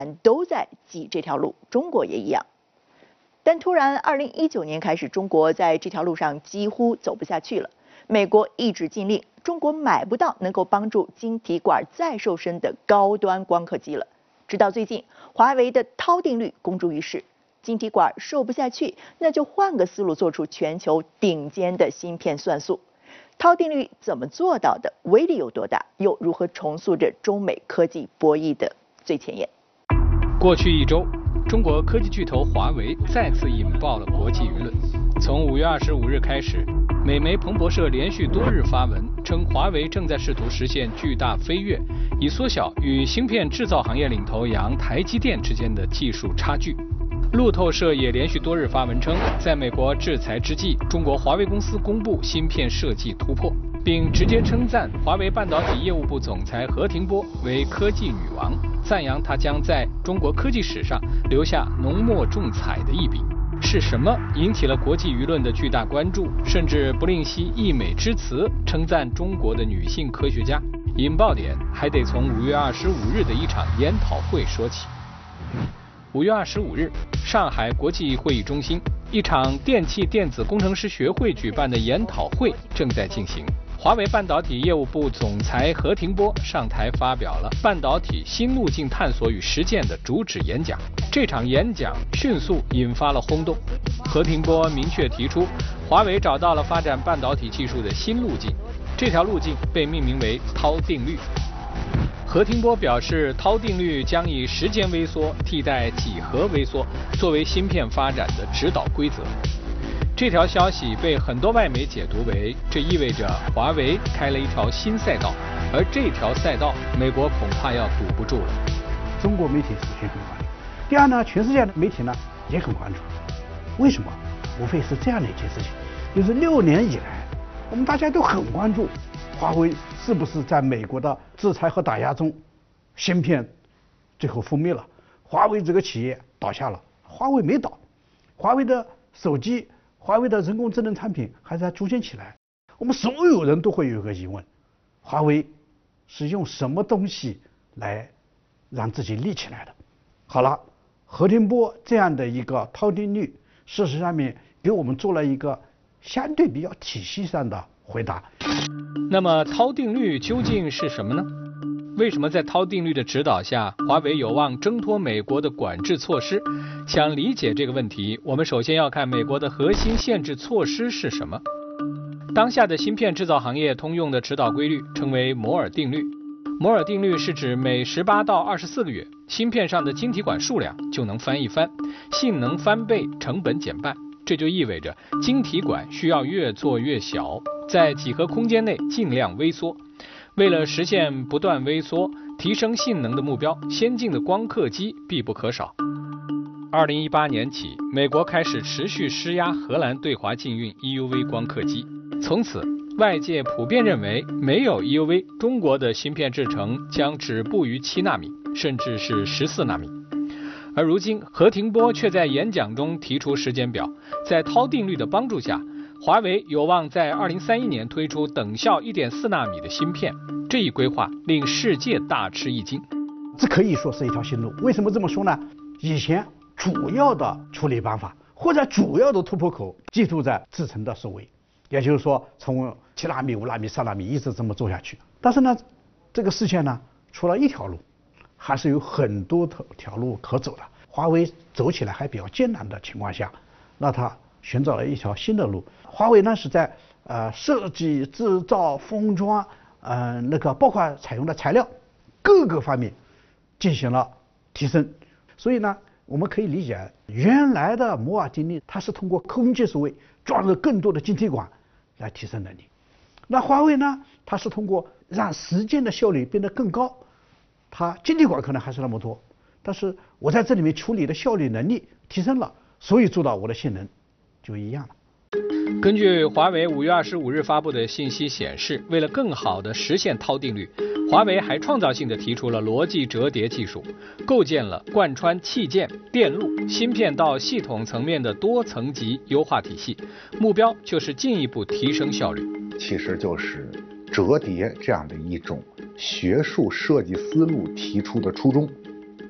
都在挤这条路，中国也一样。但突然，2019年开始，中国在这条路上几乎走不下去了。美国一纸禁令，中国买不到能够帮助晶体管再瘦身的高端光刻机了。直到最近，华为的韬定律公诸于世，晶体管瘦不下去，那就换个思路，做出全球顶尖的芯片算速。韬定律怎么做到的？威力有多大？又如何重塑着中美科技博弈的最前沿？ 过去一周，中国科技巨头华为再次引爆了国际舆论。从5月25日开始，美媒彭博社连续多日发文称，华为正在试图实现巨大飞跃，以缩小与芯片制造行业领头羊台积电之间的技术差距。路透社也连续多日发文称，在美国制裁之际，中国华为公司公布芯片设计突破，并直接称赞华为半导体业务部总裁何庭波为科技女王，赞扬她将在中国科技史上留下浓墨重彩的一笔。是什么引起了国际舆论的巨大关注，甚至不吝惜溢美之词称赞中国的女性科学家？引爆点还得从5月25日的一场研讨会说起。5月25日，上海国际会议中心，一场电气电子工程师学会举办的研讨会正在进行。华为半导体业务部总裁何庭波上台发表了半导体新路径探索与实践的主旨演讲。这场演讲迅速引发了轰动。何庭波明确提出，华为找到了发展半导体技术的新路径，这条路径被命名为韬定律。何庭波表示，韬定律将以时间微缩替代几何微缩，作为芯片发展的指导规则。这条消息被很多外媒解读为，这意味着华为开了一条新赛道，而这条赛道，美国恐怕要堵不住了。 中国媒体首先很关注，第二呢，全世界的媒体呢也很关注。为什么？无非是这样的一件事情，就是6年以来，我们大家都很关注华为是不是在美国的制裁和打压中，芯片最后覆灭了，华为这个企业倒下了。华为没倒，华为的手机、华为的人工智能产品还在逐渐起来。我们所有人都会有一个疑问：华为是用什么东西来让自己立起来的？好了，何庭波这样的一个韬定律，事实上面给我们做了一个相对比较体系上的回答。 那么韬定律究竟是什么呢？为什么在韬定律的指导下，华为有望挣脱美国的管制措施？想理解这个问题，我们首先要看美国的核心限制措施是什么。当下的芯片制造行业通用的指导规律称为摩尔定律。摩尔定律是指每18到24个月，芯片上的晶体管数量就能翻一番，性能翻倍，成本减半。这就意味着晶体管需要越做越小，在几何空间内尽量微缩。为了实现不断微缩、提升性能的目标，先进的光刻机必不可少。2018年起，美国开始持续施压荷兰对华禁运 EUV 光刻机。从此，外界普遍认为，没有 EUV， 中国的芯片制程将止步于7纳米，甚至是14纳米。而如今，何庭波却在演讲中提出时间表，在韬定律的帮助下，华为有望在2031年推出等效1.4纳米的芯片。这一规划令世界大吃一惊。 这可以说是一条新路。为什么这么说呢？以前主要的处理办法或者主要的突破口寄托在制程的收尾，也就是说从7纳米、5纳米、3纳米一直这么做下去。但是呢，这个世界呢，除了一条路，还是有很多条路可走的。华为走起来还比较艰难的情况下，那它寻找了一条新的路。华为呢是在设计、制造、封装，那个包括采用的材料各个方面进行了提升。所以呢，我们可以理解，原来的摩尔定律它是通过空间数位装入更多的晶体管来提升能力。那华为呢，它是通过让时间的效率变得更高。它晶体管可能还是那么多，但是我在这里面处理的效率能力提升了，所以做到我的性能就一样了。 根据华为5月25日发布的信息显示，为了更好地实现韬定律，华为还创造性地提出了逻辑折叠技术，构建了贯穿器件、电路、芯片到系统层面的多层级优化体系，目标就是进一步提升效率。 其实就是折叠这样的一种学术设计思路提出的初衷。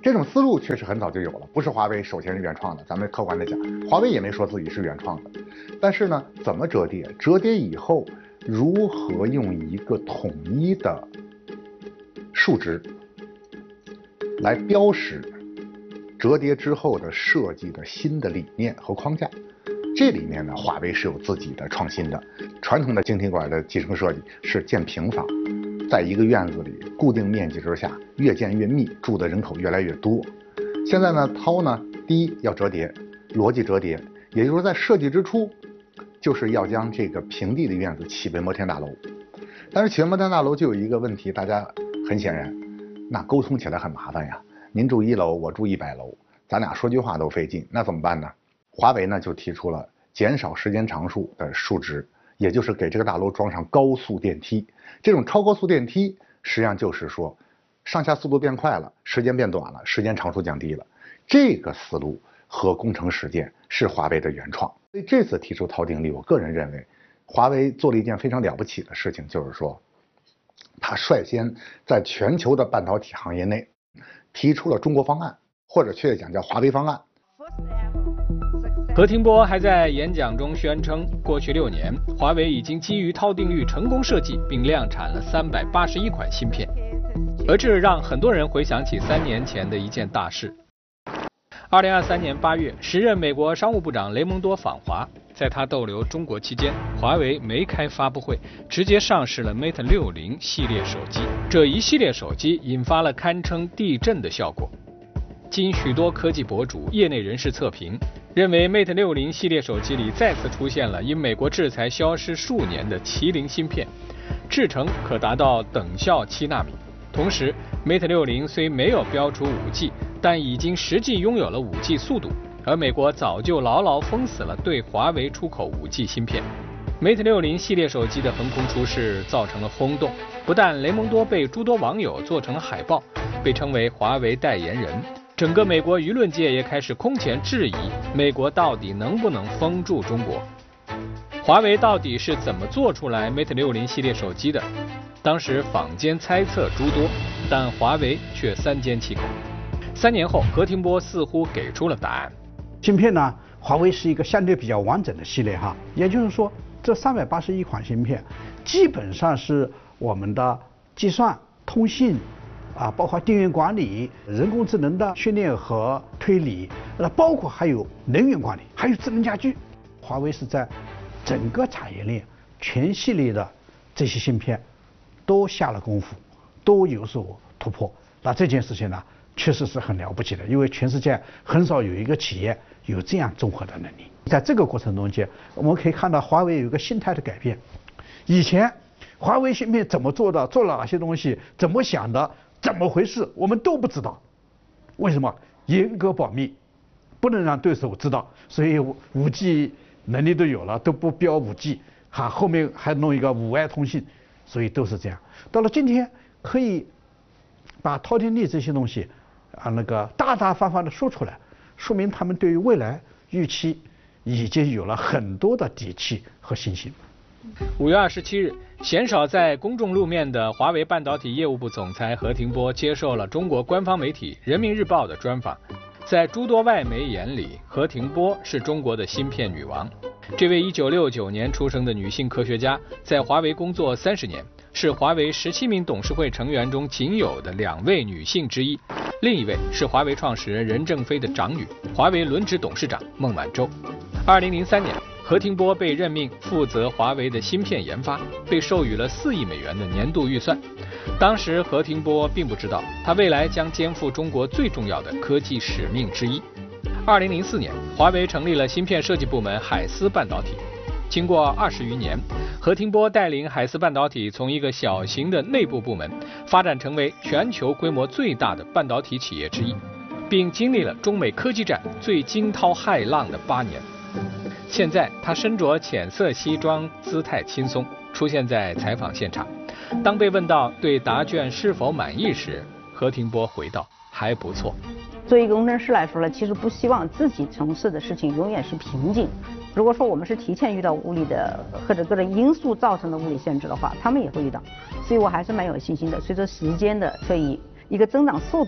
这种思路确实很早就有了，不是华为首先是原创的，咱们客观的讲，华为也没说自己是原创的。但是呢，怎么折叠？折叠以后如何用一个统一的数值来标识折叠之后的设计的新的理念和框架？这里面呢，华为是有自己的创新的。传统的晶体管的集成设计是建平房，在一个院子里固定面积之下，越建越密，住的人口越来越多。现在呢，涛呢，第一要折叠，逻辑折叠，也就是说在设计之初，就是要将这个平地的院子起为摩天大楼。但是起为摩天大楼就有一个问题，大家很显然，那沟通起来很麻烦呀。您住1楼，我住100楼，咱俩说句话都费劲，那怎么办呢？华为呢就提出了减少时间常数的数值，也就是给这个大楼装上高速电梯。这种超高速电梯实际上就是说，上下速度变快了，时间变短了，时间常数降低了。这个思路和工程实践是华为的原创。所以这次提出涛定律，我个人认为，华为做了一件非常了不起的事情，就是说，他率先在全球的半导体行业内提出了中国方案，或者确切讲叫华为方案。 何庭波还在演讲中宣称，过去6年，华为已经基于涛定律成功设计并量产了381款芯片，而这让很多人回想起3年前的一件大事。2023年8月，时任美国商务部长雷蒙多访华，在他逗留中国期间，华为没开发布会，直接上市了 Mate 60系列手机。这一系列手机引发了堪称地震的效果。经许多科技博主、业内人士测评，认为 Mate 60系列手机里再次出现了因美国制裁消失数年的麒麟芯片，制程可达到等效7纳米。同时 ，Mate 60虽没有标出5G， 但已经实际拥有了5G 速度，而美国早就牢牢封死了对华为出口5G 芯片。Mate 60系列手机的横空出世造成了轰动，不但雷蒙多被诸多网友做成了海报，被称为华为代言人。整个美国舆论界也开始空前质疑，美国到底能不能封住中国？华为到底是怎么做出来 Mate 60系列手机的？当时坊间猜测诸多，但华为却3缄其口。3年后，何庭波似乎给出了答案。 芯片呢，华为是一个相对比较完整的系列哈，也就是说，这381款芯片基本上是我们的计算、通信。包括电源管理、人工智能的训练和推理，包括还有能源管理，还有智能家居。华为是在整个产业链全系列的这些芯片都下了功夫，都有所突破。那这件事情呢，确实是很了不起的，因为全世界很少有一个企业有这样综合的能力。在这个过程中间，我们可以看到华为有一个心态的改变。以前华为芯片怎么做的，做了哪些东西，怎么想的，怎么回事，我们都不知道。为什么？严格保密，不能让对手知道。所以5G 能力都有了，都不标5G，后面还弄一个5I 通信，所以都是这样。到了今天，可以把滔天地这些东西大大方方的说出来，说明他们对于未来预期已经有了很多的底气和信心。 5月27日，鲜少在公众露面的华为半导体业务部总裁何庭波接受了中国官方媒体人民日报的专访。在诸多外媒眼里，何庭波是中国的芯片女王。这位1969年出生的女性科学家，在华为工作30年，是华为17名董事会成员中仅有的2位女性之一。另一位是华为创始人任正非的长女，华为轮值董事长孟晚舟。2003年。何庭波被任命负责华为的芯片研发，被授予了4亿美元的年度预算。当时何庭波并不知道，他未来将肩负中国最重要的科技使命之一。2004年，华为成立了芯片设计部门海思半导体。经过20余年，何庭波带领海思半导体从一个小型的内部部门，发展成为全球规模最大的半导体企业之一，并经历了中美科技战最惊涛骇浪的8年。现在他身着浅色西装，姿态轻松，出现在采访现场。当被问到对答卷是否满意时，何庭波回道：“还不错。” 作为一个工程师来说呢，其实不希望自己从事的事情永远是瓶颈。如果说我们是提前遇到物理的或者各种因素造成的物理限制的话，他们也会遇到。所以我还是蛮有信心的。随着时间的推移，一个增长速度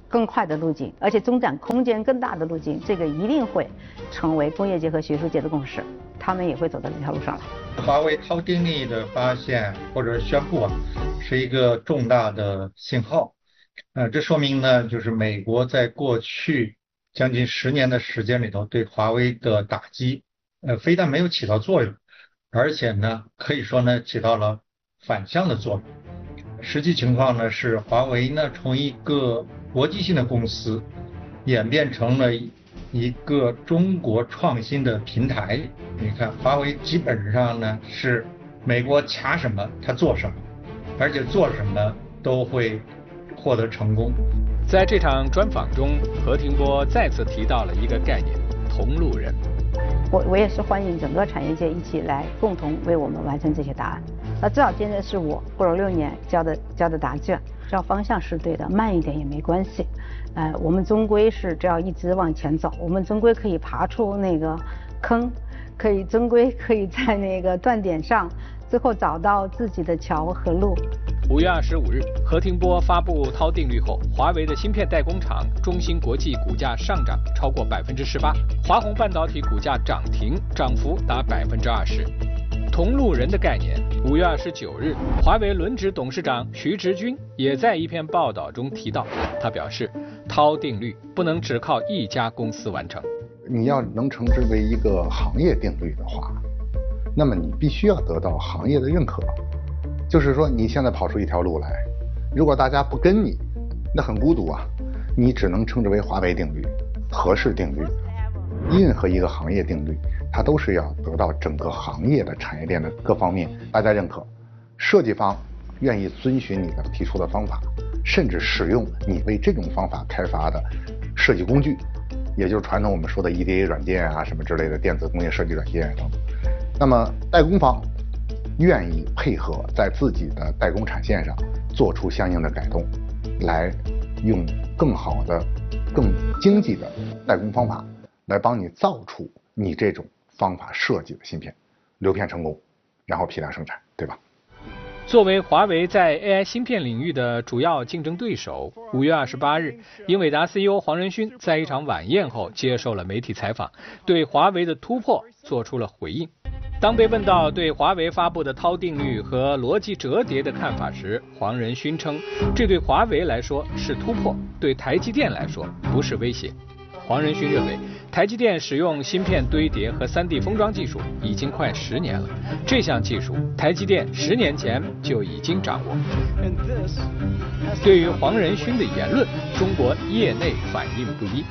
更快的路径，而且增长空间更大的路径，这个一定会成为工业界和学术界的共识，他们也会走到这条路上来。 华为韬定律的发现或者宣布是一个重大的信号。这说明呢，就是美国在过去将近10年的时间里头对华为的打击，非但没有起到作用，而且呢，可以说呢，起到了反向的作用。实际情况呢是，华为呢从一个国际性的公司，演变成了一个中国创新的平台。你看，华为基本上呢是美国卡什么它做什么，而且做什么都会获得成功。 在这场专访中，何庭波再次提到了一个概念——同路人。 我也是欢迎整个产业界一起来共同为我们完成这些答案。至少现在是我过了6年交的答卷，只要方向是对的，慢一点也没关系。我们终归是只要一直往前走，我们终归可以爬出那个坑，终归可以在那个断点上，最后找到自己的桥和路。 5月25日，何庭波发布韬定律后，华为的芯片代工厂中芯国际股价上涨超过18%，华虹半导体股价涨停，涨幅达20%。同路人的概念，5月29日，华为轮值董事长徐直军也在一篇报道中提到，他表示，韬定律不能只靠一家公司完成。 你要能称之为一个行业定律的话，那么你必须要得到行业的认可。就是说，你现在跑出一条路来，如果大家不跟你，那很孤独啊。你只能称之为华为定律、合适定律。任何一个行业定律，它都是要得到整个行业的产业链的各方面大家认可，设计方愿意遵循你的提出的方法，甚至使用你为这种方法开发的设计工具，也就是传统我们说的 EDA 软件啊什么之类的电子工业设计软件等等。那么代工方愿意配合在自己的代工产线上做出相应的改动，来用更好的、更经济的代工方法来帮你造出你这种方法设计的芯片，流片成功，然后批量生产，对吧？ 作为华为在 AI 芯片领域的主要竞争对手，5月28日，英伟达 CEO 黄仁勋在一场晚宴后接受了媒体采访，对华为的突破做出了回应。当被问到对华为发布的韬定律和逻辑折叠的看法时，黄仁勋称，这对华为来说是突破，对台积电来说不是威胁。黄仁勋认为，台积电使用芯片堆叠和3D 封装技术已经快10年了，这项技术台积电10年前就已经掌握。对于黄仁勋的言论，中国业内反应不一。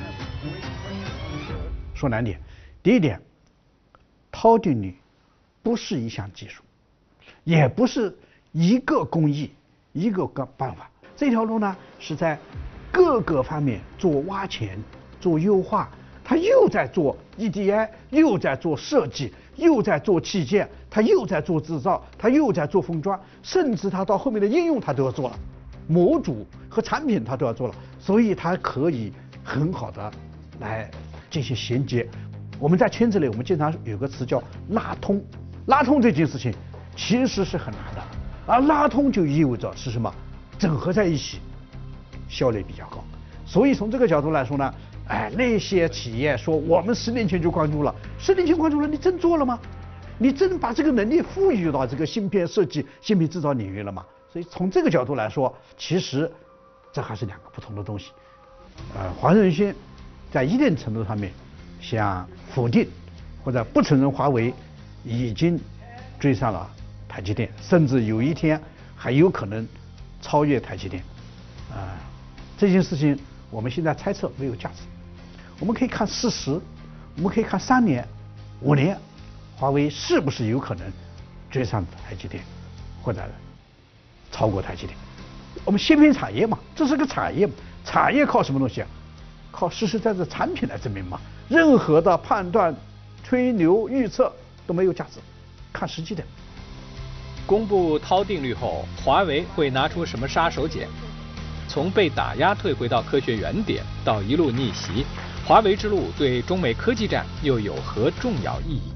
说难点，第一点，韬定律不是一项技术，也不是一个工艺、一个办法。这条路呢，是在各个方面做挖潜、做优化。他又在做 EDI， 又在做设计，又在做器件，他又在做制造，他又在做封装，甚至他到后面的应用他都要做了，模组和产品他都要做了，所以他可以很好的来进行衔接。我们在圈子里，我们经常有个词叫拉通，拉通这件事情其实是很难的，而拉通就意味着是什么？整合在一起，效率比较高。所以从这个角度来说呢，那些企业说我们10年前就关注了，10年前关注了，你真做了吗？你真把这个能力赋予到这个芯片设计、芯片制造领域了吗？所以从这个角度来说，其实这还是2个不同的东西。黄仁勋在一定程度上面想否定或者不承认华为已经追上了台积电，甚至有一天还有可能超越台积电。这件事情我们现在猜测没有价值。我们可以看事实，我们可以看3年、5年，华为是不是有可能追上台积电，或者超过台积电？我们芯片产业嘛，这是个产业，产业靠什么东西啊？靠实实在在产品来证明嘛。任何的判断、吹牛、预测都没有价值，看实际的。 公布韬定律后，华为会拿出什么杀手锏？从被打压退回到科学原点，到一路逆袭，华为之路对中美科技战又有何重要意义？